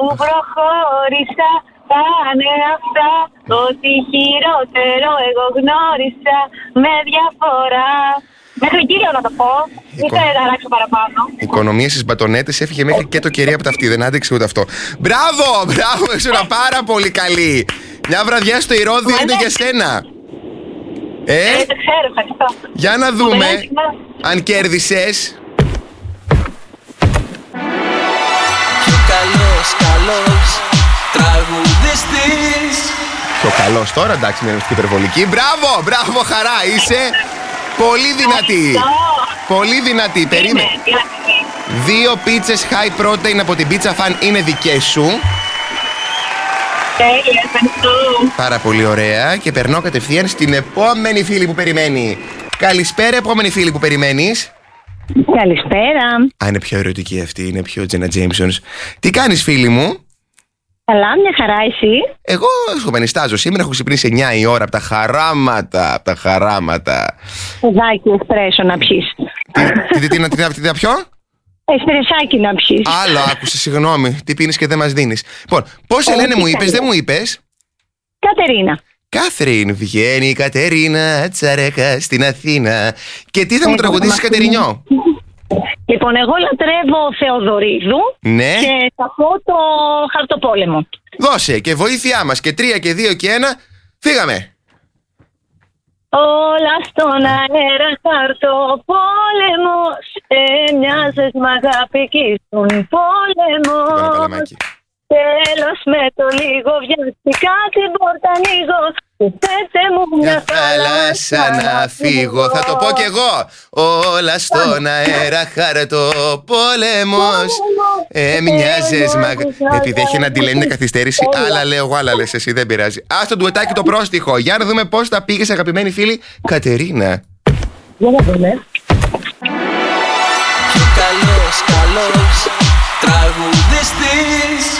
προχώρησα. Πάνε αυτά, ό,τι χειρότερο εγώ γνώρισα με διαφορά. Μέχρι εκεί λέω να το πω. Ή θα αλλάξω παραπάνω. Η οικονομία στις μπατονέτες έφυγε μέχρι και το κερί από τα αυτή. Δεν άντεξε ούτε αυτό. Μπράβο, μπράβο, ήσουν πάρα πολύ καλή. Μια βραδιά στο Ηρώδειο είναι για σένα. Το ξέρω, ευχαριστώ. Για να δούμε αν κέρδισες. Πιο καλός τραγουδιστής. Πιο καλός τώρα, εντάξει, με υπερβολική. Μπράβο, μπράβο, χαρά, είσαι πολύ δυνατή. Πολύ δυνατή, περίμενε. 2 πίτσες high protein από την Pizza Fan είναι δικές σου. Τέλεια, ευχαριστώ. Πάρα πολύ ωραία. Και περνώ κατευθείαν στην επόμενη φίλη που περιμένει. Καλησπέρα, επόμενη φίλη που περιμένεις. Καλησπέρα. Α, είναι πιο ερωτική αυτή, είναι πιο Τζένα Τζέιμσονς. Τι κάνεις, φίλη μου? Καλά, μια χαρά, εσύ? Εγώ σχομενιστάζω. Σήμερα έχω ξυπνήσει 9 η ώρα από τα χαράματα. Από τα χαράματα. Παιδάκι, εσπρέσο να πιείς. Τι να πιω? Εσπρεσάκι να πιείς. Άλλο άκουσα, συγγνώμη. Τι πίνεις και δεν μας δίνεις. Λοιπόν, πώς σε λένε, μου είπες, δεν μου είπες? Κατερίνα. Κάθριν, βγαίνει η Κατερίνα Τσαρέκα στην Αθήνα. Και τι θα μου τραγουδήσεις, Κατερινιό? Λοιπόν, εγώ λατρεύω Θεοδωρίδου. Ναι. Και θα πω το Χαρτοπόλεμο. Δώσε και βοήθειά μας. Και 3 και 2 και 1. Φύγαμε. Όλα στον αέρα χαρτοπόλεμος. Μοιάζες μ' αγάπη κι ήσουν πόλεμος. Τέλος με το λίγο βιαστικά την πόρτα ανοίγω. Πέτε μου μια θάλασσα να φύγω. Θα το πω κι εγώ. Όλα στον αέρα χαρτοπόλεμος. Μοιάζες μ' αγάπη. Επειδή έχει ένα delay, είναι καθυστέρηση. Άλλα λέω εγώ, άλλα λες εσύ, δεν πειράζει. Ας το ντουετάκι το πρόστιχο. Για να δούμε πώς τα πήγες, αγαπημένη φίλη Κατερίνα. Για να δούμε. Πιο καλός τραγουδιστής.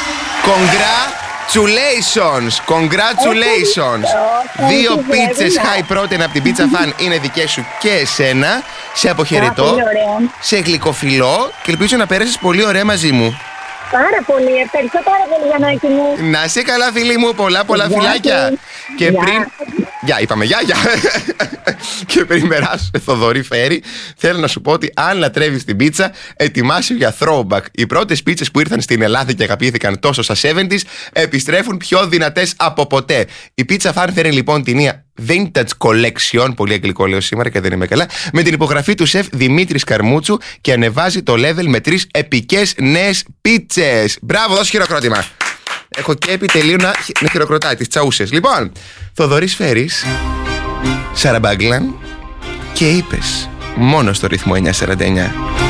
Congratulations. 2 πίτσες high protein από την Pizza Fan είναι δικές σου και εσένα. Σε αποχαιρετώ. Σε γλυκοφιλώ και ελπίζω να πέρασεις πολύ ωραία μαζί μου. Πάρα πολύ, ευχαριστώ πάρα πολύ, Γιαννάκη μου. Να είσαι καλά, φίλοι μου, πολλά φιλάκια. Και πριν... Γεια, είπαμε γεια. Και πριν περάσω σε Θοδωρή Φέρη, θέλω να σου πω ότι αν λατρεύεις την πίτσα, ετοιμάσου για throwback. Οι πρώτες πίτσες που ήρθαν στην Ελλάδα και αγαπήθηκαν τόσο στα 70s επιστρέφουν πιο δυνατές από ποτέ. Η Pizza Fan φέρνει λοιπόν την νέα Vintage Collection, πολύ αγγλικό λέω σήμερα και δεν είμαι καλά, με την υπογραφή του σεφ Δημήτρη Καρμούτσου και ανεβάζει το level με 3 επικές νέες πίτσες. Μπράβο, δώσε χειροκρότημα. Έχω και επιτελείο να χειροκροτάει τις τσαούσες. Λοιπόν, Θοδωρής Φέρης, Σαραμπάγκλαν και είπες μόνο στο ρυθμό 949.